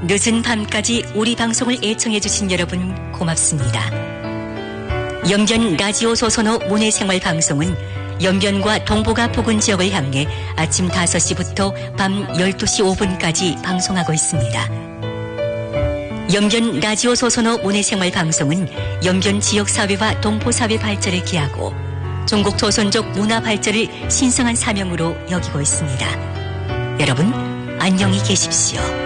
늦은 밤까지 우리 방송을 애청해주신 여러분 고맙습니다. 영변 라디오 소선호 문해생활 방송은 영변과 동북아 부근 지역을 향해 아침 5시부터 밤 12시 5분까지 방송하고 있습니다. 영변 라디오 소선호 문해생활 방송은 영변 지역사회와 동포사회 발전을 기하고 중국 조선족 문화 발전을 신성한 사명으로 여기고 있습니다. 여러분, 안녕히 계십시오.